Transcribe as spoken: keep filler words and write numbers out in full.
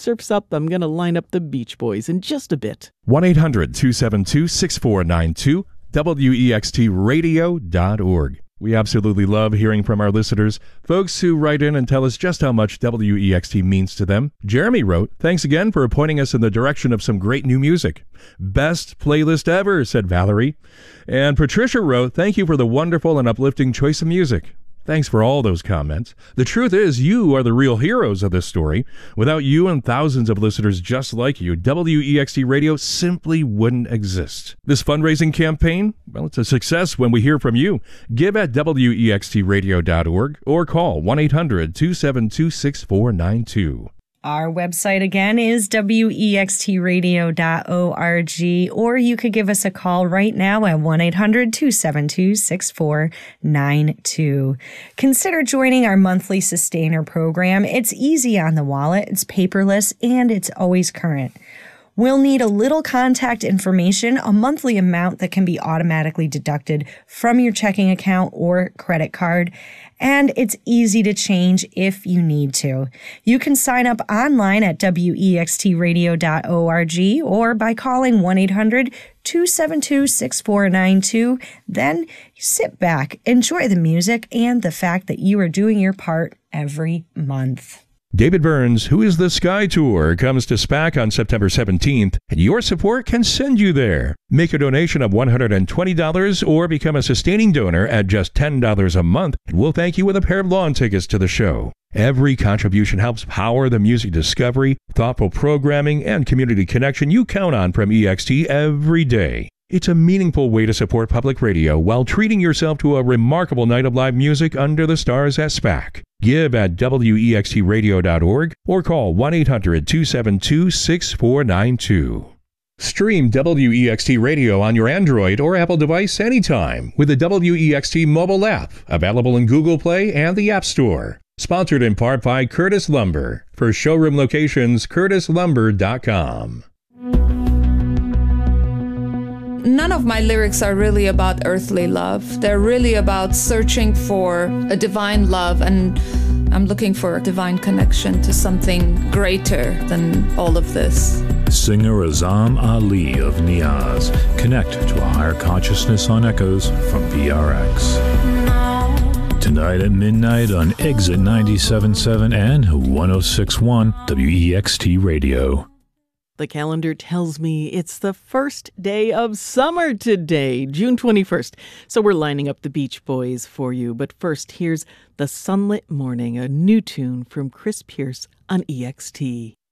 Surf's Up, I'm going to line up the Beach Boys in just a bit. one eight hundred two seven two six four nine two, W E X T radio dot org. We absolutely love hearing from our listeners, folks who write in and tell us just how much W E X T means to them. Jeremy wrote, "Thanks again for pointing us in the direction of some great new music. Best playlist ever," said Valerie. And Patricia wrote, "Thank you for the wonderful and uplifting choice of music." Thanks for all those comments. The truth is, you are the real heroes of this story. Without you and thousands of listeners just like you, W E X T Radio simply wouldn't exist. This fundraising campaign, well, it's a success when we hear from you. Give at W E X T radio dot org or call one eight hundred two seven two six four nine two. Our website again is W E X T radio dot org, or you could give us a call right now at one eight hundred two seven two six four nine two. Consider joining our monthly sustainer program. It's easy on the wallet, it's paperless, and it's always current. We'll need a little contact information, a monthly amount that can be automatically deducted from your checking account or credit card, and it's easy to change if you need to. You can sign up online at W E X T radio dot org or by calling one eight hundred two seven two six four nine two. Then sit back, enjoy the music, and the fact that you are doing your part every month. David Burns' Who is the Sky Tour comes to SPAC on September seventeenth, and your support can send you there. Make a donation of one hundred twenty dollars or become a sustaining donor at just ten dollars a month, and we'll thank you with a pair of lawn tickets to the show. Every contribution helps power the music discovery, thoughtful programming, and community connection you count on from E X T every day. It's a meaningful way to support public radio while treating yourself to a remarkable night of live music under the stars at SPAC. Give at W E X T radio dot org or call one eight hundred two seven two six four nine two. Stream W E X T Radio on your Android or Apple device anytime with the W E X T mobile app, available in Google Play and the App Store. Sponsored in part by Curtis Lumber. For showroom locations, curtis lumber dot com. None of my lyrics are really about earthly love. They're really about searching for a divine love, and I'm looking for a divine connection to something greater than all of this. Singer Azam Ali of Niaz. Connect to a higher consciousness on Echoes from V R X. Tonight at midnight on Exit ninety-seven point seven and one oh six point one W E X T Radio. The calendar tells me it's the first day of summer today, June twenty-first. So we're lining up the Beach Boys for you. But first, here's The Sunlit Morning, a new tune from Chris Pierce on E X T.